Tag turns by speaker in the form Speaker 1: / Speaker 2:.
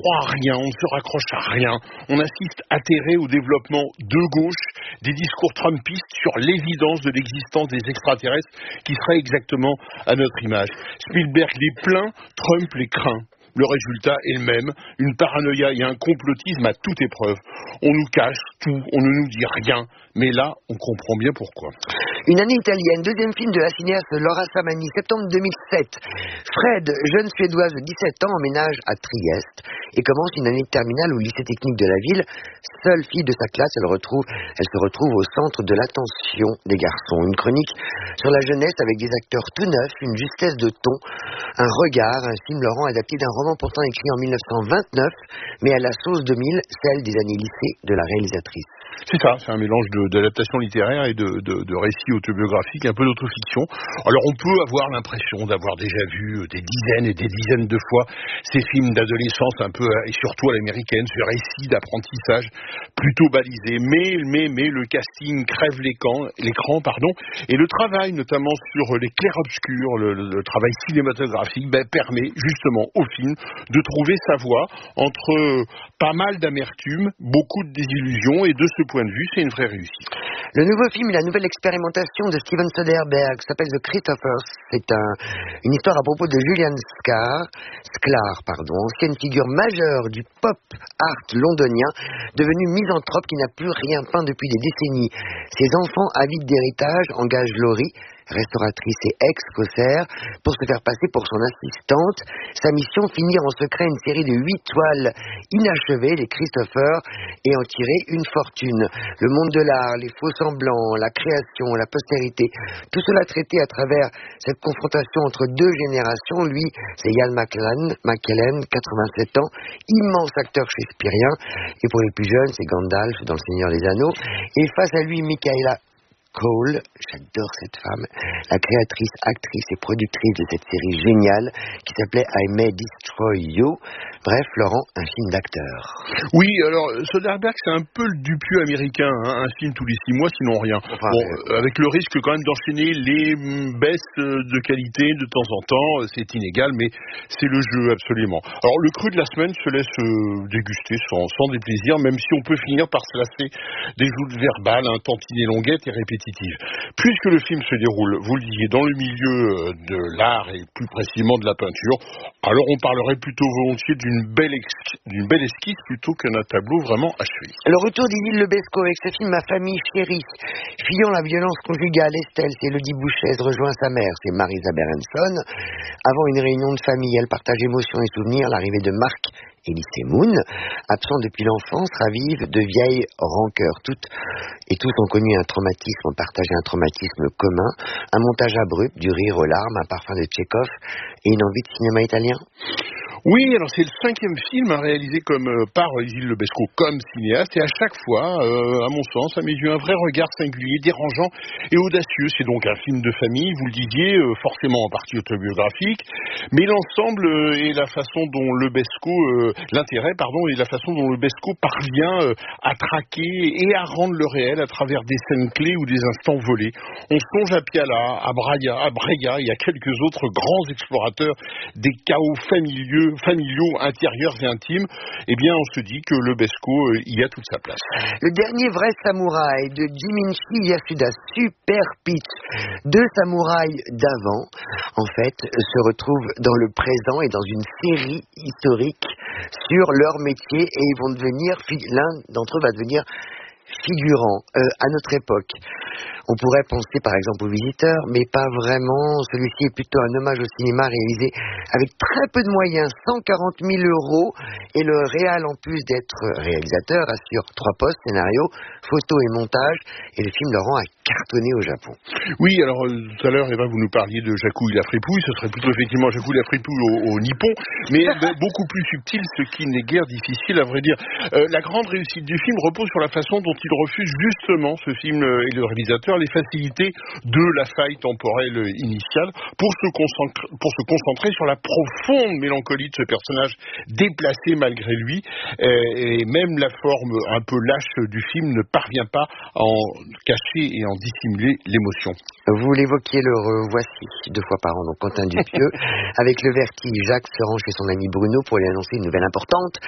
Speaker 1: croit à rien, on ne se raccroche à rien. On assiste atterré au développement de gauche des discours trumpistes sur l'évidence de l'existence des extraterrestres qui seraient exactement à notre image. Spielberg les plaint, Trump les craint. Le résultat est le même, une paranoïa et un complotisme à toute épreuve. On nous cache tout, on ne nous dit rien, mais là, on comprend bien pourquoi.
Speaker 2: Une année italienne, deuxième film de la cinéaste Laura Samani, septembre 2007. Fred, jeune suédoise de 17 ans, emménage à Trieste et commence une année de terminale au lycée technique de la ville. Seule fille de sa classe, elle se retrouve au centre de l'attention des garçons. Une chronique sur la jeunesse avec des acteurs tout neufs, une justesse de ton, un regard, un film Laurent adapté d'un roman pourtant écrit en 1929, mais à la sauce 2000, celle des années lycée de la réalisatrice.
Speaker 1: C'est ça, c'est un mélange d'adaptation littéraire et de récits autobiographiques, un peu d'autofiction. Alors on peut avoir l'impression d'avoir déjà vu des dizaines et des dizaines de fois ces films d'adolescence un peu, et surtout à l'américaine, ce récit d'apprentissage plutôt balisé. Mais le casting crève l'écran, et le travail notamment sur les clairs-obscurs, le travail cinématographique, permet justement au film de trouver sa voie entre pas mal d'amertume, beaucoup de désillusions, et de ce point de vue, c'est une vraie réussite.
Speaker 2: Le nouveau film et la nouvelle expérimentation de Steven Soderbergh s'appelle The Christophers. C'est une histoire à propos de Julian Sklar, ancienne figure majeure du pop art londonien, devenu misanthrope qui n'a plus rien peint depuis des décennies. Ses enfants avides d'héritage engagent Laurie, restauratrice et ex-faussaire, pour se faire passer pour son assistante. Sa mission, finir en secret une série de 8 toiles inachevées, les Christophers, et en tirer une fortune. Le monde de l'art, les faux semblants, la création, la postérité, tout cela traité à travers cette confrontation entre deux générations. Lui, c'est Ian McKellen, 87 ans, immense acteur shakespearien, et pour les plus jeunes, c'est Gandalf dans Le Seigneur des Anneaux, et face à lui, Michaela Cole, j'adore cette femme, la créatrice, actrice et productrice de cette série géniale qui s'appelait I May Destroy You. Bref, Laurent, un film d'acteur.
Speaker 1: Oui, alors Soderbergh, c'est un peu le Dupieux américain, un film tous les 6 mois, sinon rien. Avec le risque quand même d'enchaîner les baisses de qualité de temps en temps, c'est inégal, mais c'est le jeu absolument. Alors le cru de la semaine se laisse déguster sans déplaisir, même si on peut finir par se lasser des joutes verbales, tantinet longuettes et répétitives. Puisque le film se déroule, vous le disiez, dans le milieu de l'art et plus précisément de la peinture, alors on parlerait plutôt volontiers d'une belle esquisse plutôt qu'un tableau vraiment achevé.
Speaker 2: Le retour d'Isil Lebesco avec ce film Ma famille chérie. Fuyant la violence conjugale, Estelle, c'est Elodie Bouchez, rejoint sa mère, c'est Marisa Berenson. Avant une réunion de famille, elle partage émotions et souvenirs. L'arrivée de Marc et Lycée Moon, absents depuis l'enfance, ravivent de vieilles rancœurs. Toutes et tous ont connu un traumatisme, ont partagé un traumatisme commun, un montage abrupt, du rire aux larmes, un parfum de Tchekhov et une envie de cinéma italien.
Speaker 1: Oui, alors c'est le 5e film réalisé par Isil Lebesco comme cinéaste, et à chaque fois, à mon sens, à mes yeux, un vrai regard singulier, dérangeant et audacieux. C'est donc un film de famille, vous le disiez, forcément en partie autobiographique, mais l'ensemble et la façon dont l'intérêt et la façon dont Lebesco parvient à traquer et à rendre le réel à travers des scènes clés ou des instants volés. On songe à Piala, à Brega et à quelques autres grands explorateurs des chaos familiaux, intérieurs et intimes. Eh bien, on se dit que Lebesco y a toute sa place.
Speaker 2: Le dernier vrai samouraï de Jimichi Yasuda, super pitch. 2 samouraïs d'avant, en fait, se retrouvent dans le présent et dans une série historique sur leur métier, et ils vont devenir, l'un d'entre eux va devenir figurant à notre époque. On pourrait penser par exemple aux Visiteurs, mais pas vraiment. Celui-ci est plutôt un hommage au cinéma réalisé avec très peu de moyens, 140 000 €, et le réal, en plus d'être réalisateur, assure 3 postes, scénario, photo et montage, et le film Laurent a cartonné au Japon.
Speaker 1: Oui, alors tout à l'heure, Eva, vous nous parliez de Jacouille la fripouille, ce serait plutôt effectivement Jacouille la fripouille au Nippon, mais beaucoup plus subtil, ce qui n'est guère difficile à vrai dire. La grande réussite du film repose sur la façon dont il refuse justement, ce film et le réalisateur, les facilités de la faille temporelle initiale pour se concentrer sur la profonde mélancolie de ce personnage déplacé malgré lui, et même la forme un peu lâche du film ne parvient pas à en cacher et en dissimuler l'émotion.
Speaker 2: Vous l'évoquiez, le revoici 2 fois par an, donc Quentin Dupieux. Avec le vertige, Jacques se rend chez son ami Bruno pour lui annoncer une nouvelle importante.